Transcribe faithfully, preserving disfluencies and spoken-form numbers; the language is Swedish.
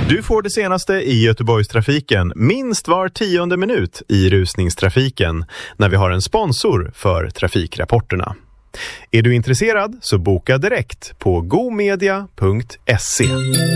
Du får det senaste i Göteborgstrafiken minst var tionde minut i rusningstrafiken när vi har en sponsor för trafikrapporterna. Är du intresserad så boka direkt på gomedia punkt se.